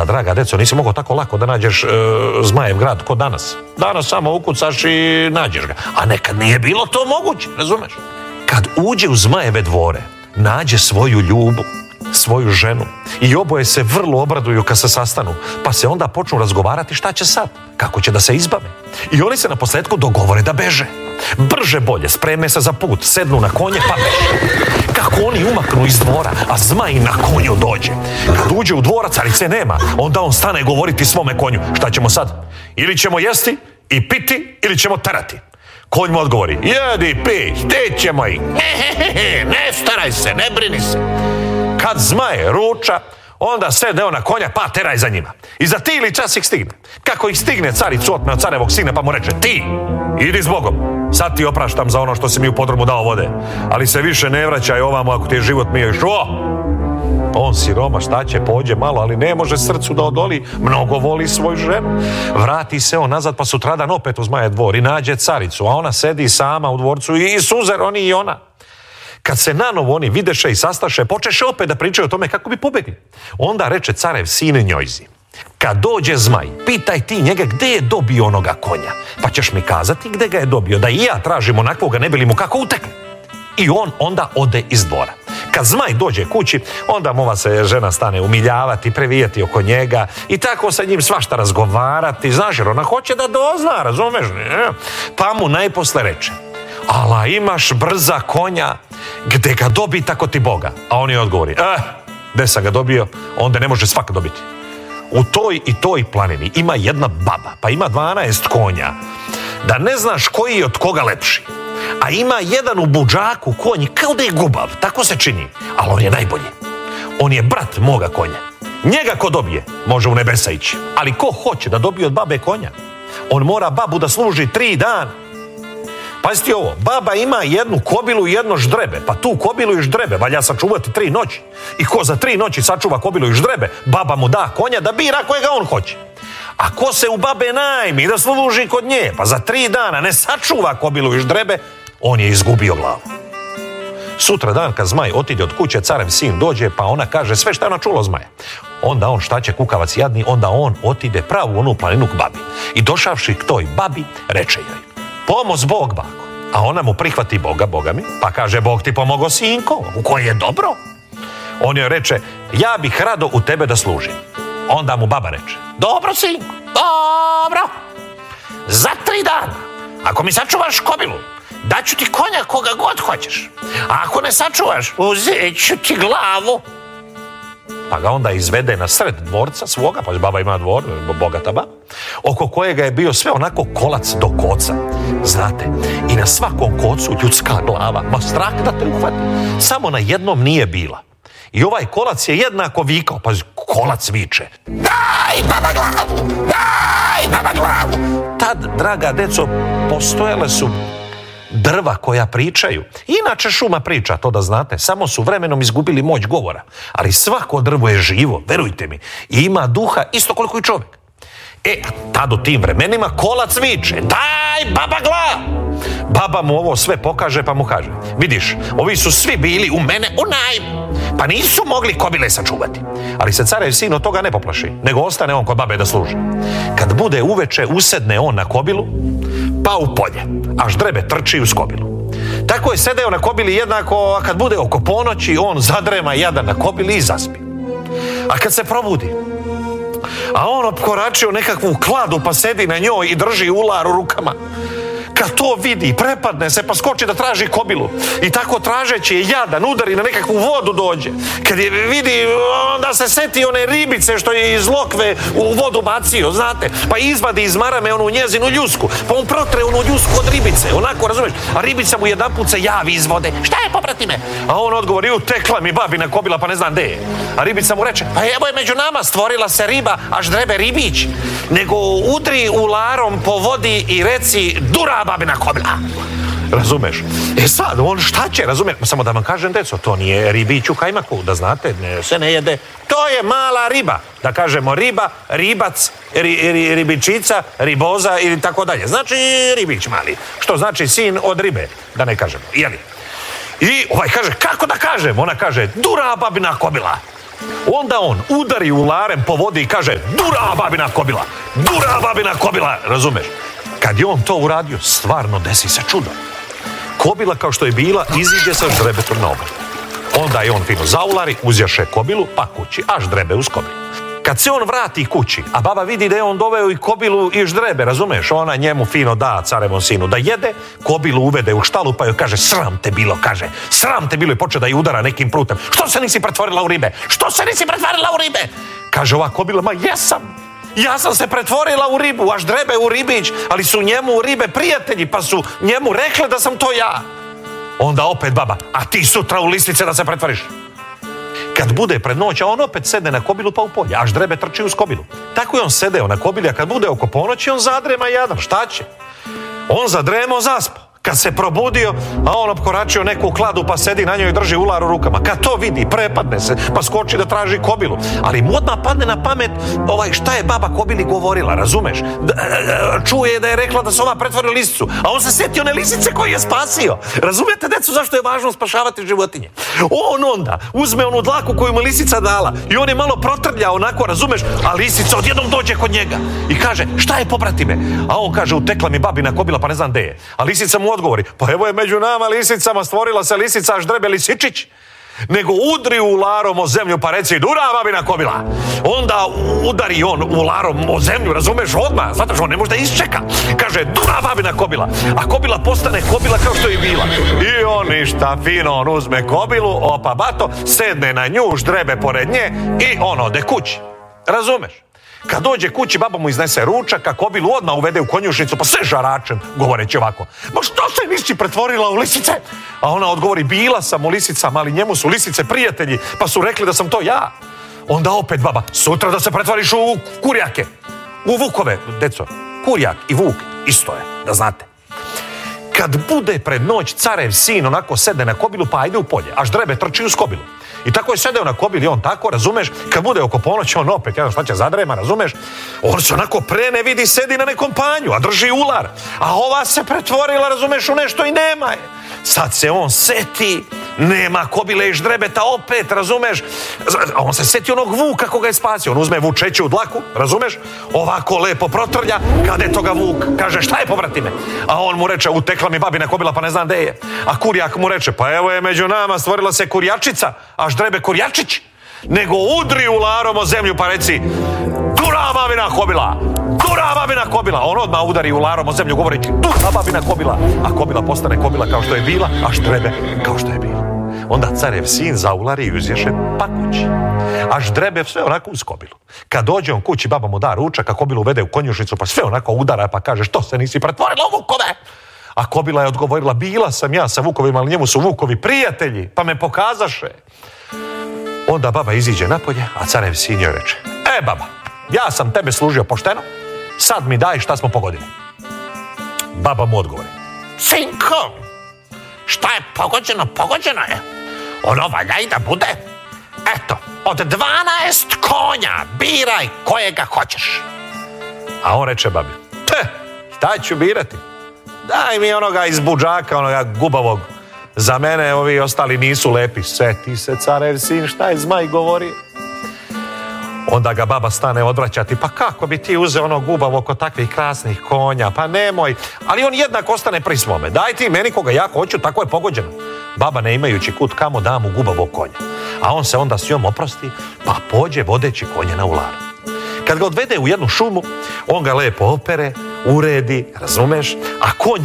sad, draga deco, nisi mogao tako lako da nađeš Zmajev grad ko danas. Danas samo ukucaš i nađeš ga. A nekad nije bilo to moguće, razumeš? Kad uđe u Zmajeve dvore, nađe svoju ljubu, svoju ženu i oboje se vrlo obraduju kad se sastanu, pa se onda počnu razgovarati šta će sad, kako će da se izbave. I oni se naposljetku dogovore da beže. Brže bolje, spreme se za put, sednu na konje pa beže. Kako oni umaknu iz dvora, a Zmaj na konju dođe. Kad uđe u dvorac, carice nema, onda on stane govoriti svome konju, šta ćemo sad? Ili ćemo jesti i piti, ili ćemo terati. Konj mu odgovori, jedi, pi, htjet ćemo ih. Ne staraj se, ne brini se. Kad Zmaj ruča, onda sede on na konja pa teraj za njima. I za tili čas ih stigne. Kako ih stigne, caricu otme od carevog sina pa mu reče, ti, idi s Bogom. Sad ti opraštam za ono što si mi u podrumu dao vode. Ali se više ne vraćaj ovamo ako ti je život mio još. On siroma, šta će, pođe malo, ali ne može srcu da odoli, mnogo voli svoju ženu. Vrati se on nazad, pa sutradan opet u Zmajev dvor i nađe caricu, a ona sedi sama u dvorcu i suzer oni i ona. Kad se nanovo oni videše i sastaše, počeše opet da pričaju o tome kako bi pobegli. Onda reče carev sin njojzi, kad dođe Zmaj, pitaj ti njega gde je dobio onoga konja, pa ćeš mi kazati gde ga je dobio, da i ja tražim onakvoga, ne bi li mu kako utekne. I on onda ode iz dvora. Kad Zmaj dođe kući, onda mova se žena stane umiljavati, previjati oko njega i tako sa njim svašta razgovarati, znaš, jer ona hoće da dozna, razumeš? Pa mu najposle reče, ala imaš brza konja, gde ga dobi tako ti Boga? A on je odgovori, gde sam ga dobio, onda ne može svak dobiti. U toj i toj planini ima jedna baba, pa ima 12 konja, da ne znaš koji je od koga lepši. A ima jedan u budžaku konj, kao da je gubav, tako se čini, ali on je najbolji. On je brat moga konja. Njega ko dobije, može u nebesa ići. Ali ko hoće da dobije od babe konja, on mora babu da služi 3 dana. Pazite ovo, baba ima jednu kobilu i jedno ždrebe, pa tu kobilu i ždrebe valja sačuvati 3 noći. I ko za 3 noći sačuva kobilu i ždrebe, baba mu da konja da bira kojega on hoće. A ko se u babe najmi da služi kod nje, pa za 3 dana ne sačuva kobilu i ždrebe, on je izgubio glavu. Sutra dan kad Zmaj otide od kuće, carev sin dođe, pa ona kaže sve što je ona čula od Zmaja. Onda on, šta će kukavac jadni, onda on otide pravu u onu planinu k babi. I došavši k toj babi, reče joj, pomoz Bog, bako. A ona mu prihvati Boga, Boga mi, pa kaže, Bog ti pomogo, sinko, u koje je dobro. On joj reče, ja bih rado u tebe da služim. Onda mu baba reče, dobro, sinko, dobro. Za 3 dana, ako mi sačuvaš kobilu, daću ti konja koga god hoćeš. A ako ne sačuvaš, uzet ću ti glavu. Pa ga onda izvede na sred dvorca svoga, pa baba ima dvor, bogata baba, oko kojega je bio sve onako kolac do koca. Znate, i na svakom kocu ljudska glava, ma strah da te uhvati. Samo na jednom nije bila. I ovaj kolac je jednako vikao, pa kolac viče, daj baba glavu, daj baba glavu. Tad, draga deco, postojale su drva koja pričaju. Inače šuma priča, to da znate, samo su vremenom izgubili moć govora. Ali svako drvo je živo, verujte mi, i ima duha isto koliko i čovjek. Tad u tim vremenima kolac viče, daj baba glavu. Baba mu ovo sve pokaže pa mu kaže, vidiš, ovi su svi bili u mene u najmu, pa nisu mogli kobile sačuvati. Ali se carev sin od toga ne poplaši, nego ostane on kod babe da služi. Kad bude uveče, usedne on na kobilu, pa u polje, a ždrebe trči uz kobilu. Tako je sedeo na kobili jednako, a kad bude oko ponoći, on zadrema jadan na kobili i zaspi. A kad se probudi, a on opkoračio nekakvu kladu pa sedi na njoj i drži ular u rukama. Kad to vidi, prepadne se pa skoči da traži kobilu. I tako tražeći je jadan, udari na nekakvu vodu dođe. Kad je vidi, onda se seti one ribice što je iz lokve u vodu bacio, znate. Pa izvadi iz marame onu njezinu ljusku. Pa on protre onu ljusku od ribice, onako, razumeš. A ribica mu jedanput se javi iz vode. Šta je, poprati me? A on odgovori, utekla mi babina kobila pa ne znam gde je. A ribica mu reče, pa evo je među nama, stvorila se riba, a ždrebe ribić. Nego udri ularom po vodi i reci, dura babina kobila. Razumeš? Sad, on šta će, razumeš? Samo da vam kažem, deco, to nije ribić u kajmaku, da znate, se ne jede. To je mala riba. Da kažemo riba, ribac, ribičica, riboza ili tako dalje. Znači ribić mali. Što znači sin od ribe, da ne kažemo. Jeli? I ovaj kaže, kako da kažem? Ona kaže, dura babina kobila. Onda on udari ularem po vodi i kaže dura babina kobila, dura babina kobila, razumeš? Kad je on to uradio, stvarno desi se čudo. Kobila kao što je bila iziđe sa ždrebetom na obal. Onda je on fino zaulari, uzjaše kobilu, pa kući, a ždrebe uz kobilu. Kad se on vrati kući, a baba vidi da je on doveo i kobilu i ždrebe, razumeš? Ona njemu fino da carevom sinu da jede, kobilu uvede u štalu pa joj kaže sram te bilo, kaže, sram te bilo i počne da je udara nekim prutem. Što se nisi pretvorila u ribe? Što se nisi pretvorila u ribe? Kaže ova kobila, ma jesam. Ja sam se pretvorila u ribu, a ždrebe u ribić, ali su njemu u ribe prijatelji, pa su njemu rekli da sam to ja. Onda opet baba, a ti sutra u lisice da se pretvoriš. Kad bude pred noć, a on opet sede na kobilu pa u polje, a ždrebe trči uz kobilu. Tako je on sedeo na kobili, a kad bude oko ponoći, on zadrema jadan. Šta će? On zadremo, zaspo. Kad se probudio, a on opkoračio neku kladu pa sedi na njoj i drži ular u rukama. Kad to vidi, prepadne se, pa skoči da traži kobilu. Ali mu odmah padne na pamet šta je baba kobili govorila, razumeš? Čuje da je rekla da se ova pretvori u lisicu, a on se sjetio one lisice koju je spasio. Razumijete, decu, zašto je važno spašavati životinje? On onda uzme onu dlaku koju mu lisica dala i on je malo protrlja onako, razumeš? A lisica odjednom dođe kod njega i kaže, šta je, poprati me? A on kaže, utekla mi babina kobila pa ne znam gde je. A lisica mu odgovori, pa evo je među nama lisicama, stvorila se lisica, a ždrebe lisičić. Nego udri ularom o zemlju pa reci, dura babina kobila. Onda udari on ularom o zemlju, razumeš, odmah, znataš, on ne može da isčeka. Kaže, dura babina kobila. A kobila postane kobila kao što je bila. I on ništa, fino, on uzme kobilu, opa bato, sedne na nju, ždrebe pored nje i on ode kući. Razumeš? Kad dođe kući, baba mu iznese ručak, a kobilu odmah uvede u konjušnicu, pa sve žaračen, govoreći ovako, ma što se nisi pretvorila u lisice? A ona odgovori, bila sam u lisicama, ali njemu su lisice prijatelji, pa su rekli da sam to ja. Onda opet baba, sutra da se pretvoriš u kurjake, u vukove, deco, kurjak i vuk, isto je, da znate. Kad bude pred noć, carev sin onako sede na kobilu, pa ide u polje, a ždrebe trči uz kobilu. I tako je sedeo na kobili, on tako, razumeš, kad bude oko ponoći, on opet, šta će zadrema, razumeš, on se onako ne vidi, sedi na nekom panju, a drži ular, a ova se pretvorila, razumeš, u nešto i nema je. Sad se on seti, nema kobile i ždrebeta opet, razumeš, a on se seti onog vuka koga je spasio, on uzme vučeću dlaku, razumeš, ovako lepo protrlja, kad je toga vuk, kaže, šta je, povrati me? A on mu reče, utekla mi babina kobila, pa ne znam gde je. A kurjak mu reče, pa evo je među nama, stvorila se kurjačica, a ždrebe kurjačić. Nego udri ularom o zemlju pa reci, dura babina kobila, dura babina kobila. On odmah udari ularom o zemlju govoreći, dura babina kobila. A kobila postane kobila kao što je bila, a ždrebe kao što je bila. Onda carev sin zaulari i uzješe pa kući. A ždrebe sve onako uz kobilu. Kad dođe on kući, baba mu da ručak, a kobilu uvede u konjušnicu, pa sve onako udara, pa kaže, što se nisi pretvorila u vukove? A kobila je odgovorila, bila sam ja sa vukovima, ali njemu su vukovi prijatelji, pa me pokazaše. Onda baba iziđe napolje, a carev sin joj reče, baba, ja sam tebe služio pošteno, sad mi daj šta smo pogodili. Baba mu odgovori, sinko, šta je pogođeno, pogođeno je. Ono valja i da bude. Eto, od 12 konja biraj kojega hoćeš. A on reče babi, šta ću birati? Daj mi onoga iz budžaka, onoga gubavog. Za mene ovi ostali nisu lepi. Seti se, carev sin, šta je zmaj govorio? Onda ga baba stane odvraćati, pa kako bi ti uzeo ono gubavo kod takvih krasnih konja, pa nemoj. Ali on jednak ostane pri svome. Daj ti meni koga ja hoću, tako je pogođeno. Baba, ne imajući kud kamo, da mu gubavo konja. A on se onda s njom oprosti, pa pođe vodeći konja na ular. Kad ga odvede u jednu šumu, on ga lepo opere, uredi, razumeš, a konj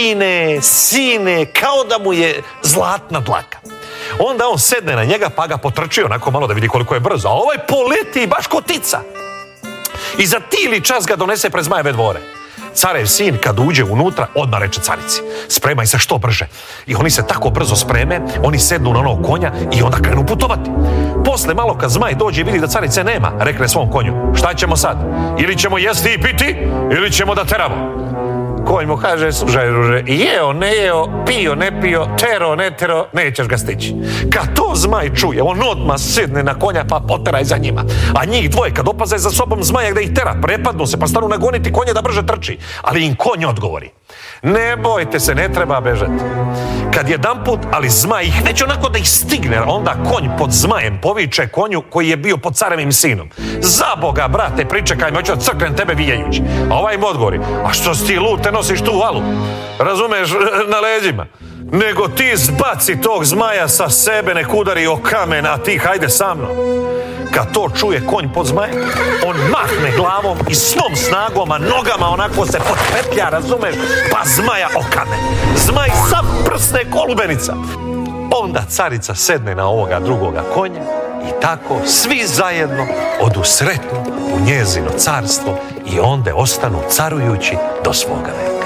sine, kao da mu je zlatna dlaka. Onda on sedne na njega, pa ga potrči onako malo da vidi koliko je brzo, a ovaj poleti baš kotica. I za tili čas ga donese pred Zmajeve dvore. Carev sin kad uđe unutra, odmah reče carici, spremaj se što brže. I oni se tako brzo spreme, oni sednu na onog konja i onda krenu putovati. Posle malo kad Zmaj dođe i vidi da carice nema, rekne svom konju, šta ćemo sad? Ili ćemo jesti i piti, ili ćemo da teramo. Konj mu kaže, slušaj druže, jeo, ne jeo, pio, ne pio, tero, ne tero, nećeš ga stići. Kad to zmaj čuje, on odmah sidne na konja pa poteraj za njima. A njih dvoje, kad opaze za sobom zmaja da ih tera, prepadnu se pa stanu nagoniti konje da brže trči. Ali im konj odgovori, ne bojte se, ne treba bežati. Kad jedanput, ali zmaj ih već onako da ih stigne, onda konj pod zmajem poviče konju koji je bio pod carevim sinom. Za Boga, brate, pričekaj me, hoću da crknem tebe vijajući. A ovaj im odgovori, a što si ti lud, te nosiš tu valu? Razumeš, na leđima. Nego ti zbaci tog zmaja sa sebe, nek udari o kamen, a ti hajde sa mnom. Kad to čuje konj pod zmajem, on mahne glavom i svom snagom, a nogama onako se potpetlja, razumeš, pa zmaja okane. Zmaj sam prsne kolubenica. Onda carica sedne na ovoga drugoga konja i tako svi zajedno odu sretno u njezino carstvo i onda ostanu carujući do svoga veka.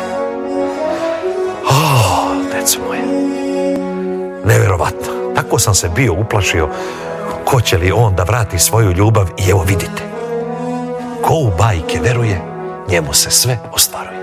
Deco moje, nevjerovatno. Tako sam se bio uplašio ko će li on da vrati svoju ljubav i evo vidite. Ko u bajke veruje, njemu se sve ostvaruje.